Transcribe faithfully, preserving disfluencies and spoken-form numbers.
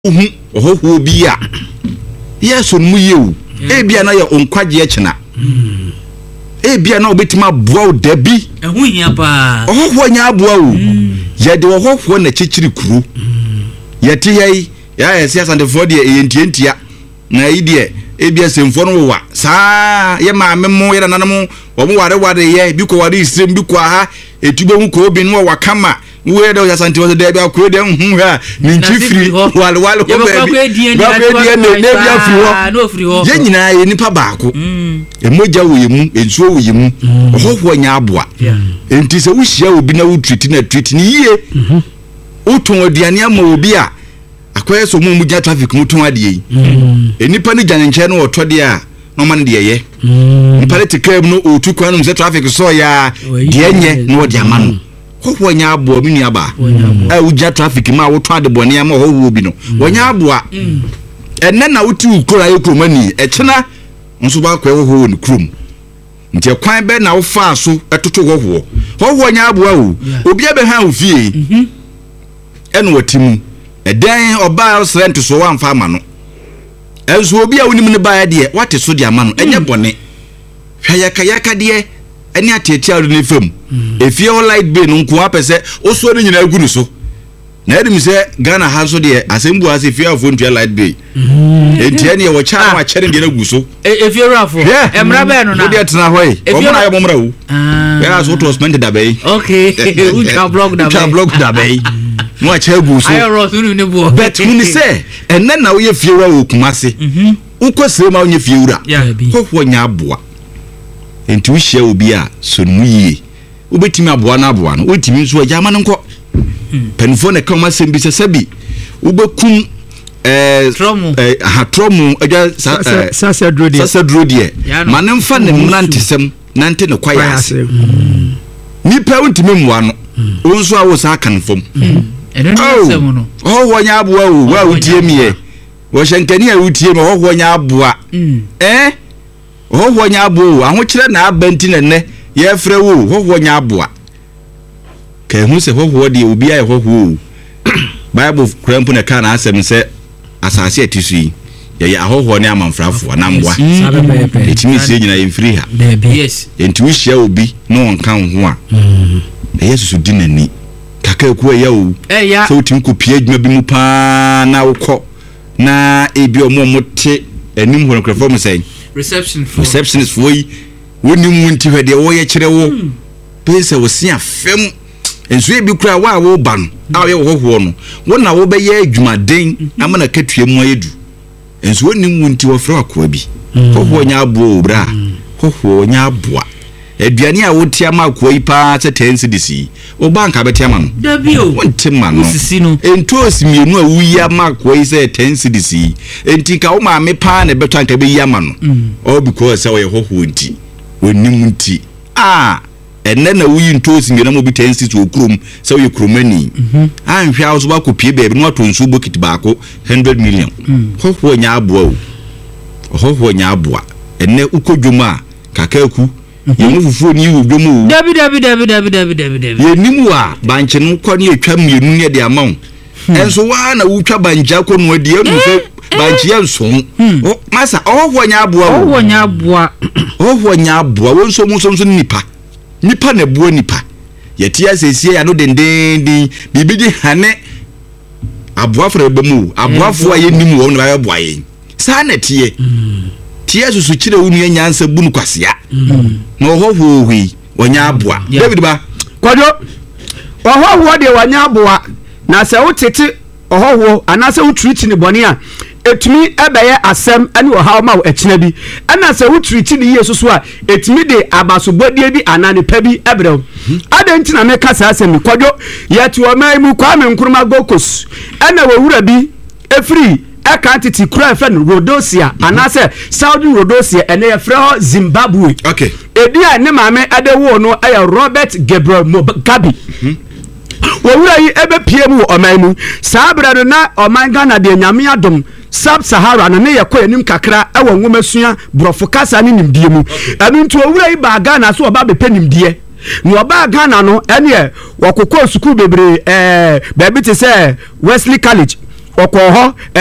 hu ohoho bi a yeso mu yewu e bia na ye onkwaje akina e bia na obetima boa o da bi ehu hia pa ohoho nya aboa o ye de ohoho na chichiri kuru ye te yei ya ye sia sande for de ye ntientia na ide e bia semfo no wa saa ye ma memo ye nananamo wo mo ware ware ye bi ko ware isrem bi ko ha etube hu ko obi no wa kama we do ya santi wo de bia ko de hu ha ni nchifiri wale wale ko ba bi ba ko de ne bia firi ho ye nyina ye nipa baako emoja wo yemu ensuo wo yemu ohoho nya aboa enti se wo hia obi na wo treat na treat ni yie oton aduane ama obi a akoye so mu mugya traffic mutun ade yi enipa ni gyan nche no otode a no man de ye nipa te crab no otu kwan no se traffic so ya de nye no de ama no hoho nya aboa mi nua ba a ugya traffic ma wo to ade bone ama hoho obi no wonya aboa enne na wuti ukura ye kromani e chena nso ba kwa hoho ni krom nti kwan be na wo fa so etoto hoho hoho nya aboa o obi abe ha ofie ene watimu eden oba rent so wan fa ma no enso obi a wonim ne ba ya de wate so de ama no enye bone hwaya kaya ka de ene atete aro ne fam efie ho light bay no nko apese oso ne nyina agunu so na edim se Ghana ha so de asembu ase fie afo ntua light bay enti ene wo cha ma chere de na gu so efie rafo emra be no na de tena hoy o mo na ye momra wu ya so to spend da bay okay u cha blog da bay cha blog da bay mo acha gu so ayo sunu ne bo bet muni se enne na wo ye fiewura wo kumase mhm ukosire ma wo ye fiewura hoho nya aboa enti wo hia obi a sonu yie wo betimi aboa na aboa no wo timi nso agya ma nko penfo ne kama sembi se sabi wo bekum eh eh ha tromu agya sasa drodi sasa drodi ma ne mfa ne mnantesem nante ne kwaya ase nipa wontimi mwa no wo nso a wo sa kan fom eno no semo no ho ho nya aboa o wa utie mie wo hyenkani a utie me ho ho nya aboa eh ho ho nya aboa aho kire na abanti nenne ye frɛ wo ho ho nya aboa ka hu se ho ho de obi a ho ho bible krampo na ka na asem se asase atisu yi ye ya ho ho ne amanfrafo na mboa etimi sie nyina ye mfiri ha yes enti wo hia obi no nka ho a yesu dinani kaka ku ya o so utim ko pie adwuma bi mu pa na wokɔ na ebi omo mote anim ho nkrafo mo sɛn reception for receptionist for yi woni mu nti hwede wo ye kyerɛ wo pese wo sia fem enso ebi kura wa wo ba no a ye wo ho no wona wo be ye adwuma den amana katua mu ayedu enso woni mu nti wo frɛ akoa bi ho ho nya abo obra ho ho nya aboa aduane a wotia ma akoa yi pa se ten cedis o bank abetia ma no dabi o wonte ma no sisi no entos mienu a wuya ma akoa yi se ten cedis enti ka wo ma me pa na beto anka be yi ama no all because say wo ye hoho nti onim nti ah enne na wuyi ntos mienu mo bi ten cedis okrom se wo ye kromani anhwe a wo so ba kopie be no ato nsu bokiti baako one hundred million hoho nya aboa o hoho nya aboa enne ukodwoma kakaku yemu fufu ni wu dwomu dabi dabi dabi dabi dabi dabi dabi yenimu a banche no kɔ ne atwa mienu ne de amaw enso wa na wutwa banja kɔ no de enu so banche yenso o masa oho nya aboa oho nya aboa oho nya aboa wonso mu so so nipa nipa na buo nipa yeti asesie ya no dendendin bibidi hane aboa fra bemu aboa fo aye nimu wo na ba boa yen sa na tie tie susu kire wonu anyansa bunu kwasea no hoho hui wonya aboa David ba kodo ohoho de wonya aboa na se wotete ohoho anase wotreat ni bone a etumi ebeye asem ani wo hawo ma wo ekina bi ana se wotreat ni yesu so a etumi de abasobodie bi anane pa bi ebrew adenti na me kasa asem kodo yetu o mai mu kwa me nkuruma gokos ana wo wura bi efri eka titi kura fe no Rhodesia anase Saudi Rhodesia ene ye frɛ ho Zimbabwe okay edi a ne maame adewo no aya Robert Gabriel Mugabe wo wura yi ebe pie mu oman mu sabra no na oman Ghana de nyame adom Sub Sahara na ne yakɔ anim kakra ɛwɔ nwomasua brofo kasa ne nimdie mu anu nto wura yi ba Ghana so oba bepe nimdie no oba Ghana no ene ye wakokɔ school bebre eh ba bi te sɛ Wesley College ɔkɔɔ hɔ